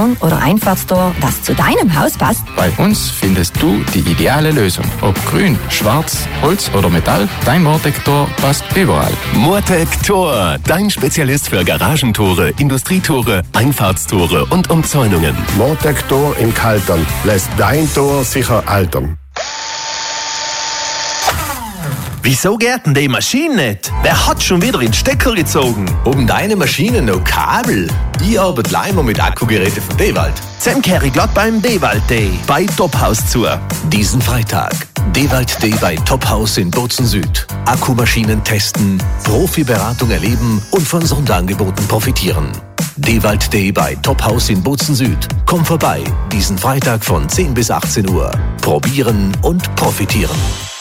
Zaun oder Einfahrtstor, das zu deinem Haus passt? Bei uns findest du die ideale Lösung. Ob grün, schwarz, Holz oder Metall, dein Mortec-Tor passt überall. Mortec-Tor, dein Spezialist für Garagentore, Industrietore, Einfahrtstore und Umzäunungen. Mortec-Tor in Kaltern lässt dein Tor sicher altern. Wieso geht denn die Maschine nicht? Wer hat schon wieder den Stecker gezogen? Haben deine Maschinen noch Kabel? Ich arbeite leider mit Akkugeräten von Dewald. Zusammen glatt beim Dewald Day bei Tophaus zu. Diesen Freitag Dewald Day bei Tophaus in Bozen Süd. Akkumaschinen testen, Profiberatung erleben und von Sonderangeboten profitieren. Dewald Day bei Tophaus in Bozen Süd. Komm vorbei, diesen Freitag von 10 bis 18 Uhr. Probieren und profitieren.